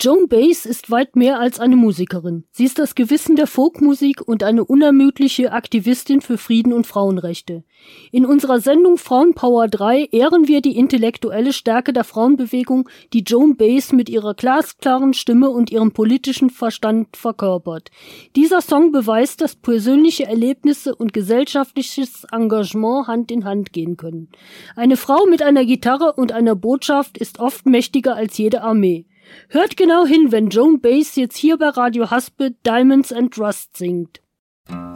Joan Baez ist weit mehr als eine Musikerin. Sie ist das Gewissen der Folkmusik und eine unermüdliche Aktivistin für Frieden und Frauenrechte. In unserer Sendung Frauenpower 3 ehren wir die intellektuelle Stärke der Frauenbewegung, die Joan Baez mit ihrer glasklaren Stimme und ihrem politischen Verstand verkörpert. Dieser Song beweist, dass persönliche Erlebnisse und gesellschaftliches Engagement Hand in Hand gehen können. Eine Frau mit einer Gitarre und einer Botschaft ist oft mächtiger als jede Armee. Hört genau hin, wenn Joan Baez jetzt hier bei Radio Haspe Diamonds and Rust singt.